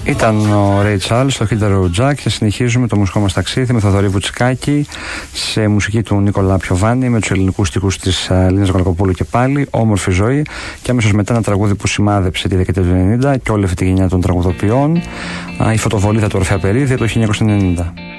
Ήταν ο Ray Charles στο Hit the Road Jack και συνεχίζουμε το μουσικό μας ταξίδι με Θοδωρή Βουτσικάκη σε μουσική του Νίκολα Πιοβάνη με τους ελληνικούς στίχους της Λίνας Γαλακοπούλου και πάλι Όμορφη ζωή, και αμέσως μετά ένα τραγούδι που σημάδεψε τη δεκαετία του 90 και όλη αυτή τη γενιά των τραγουδοποιών, η Φωτοβολίδα του Ορφέα Περίδη το 1990.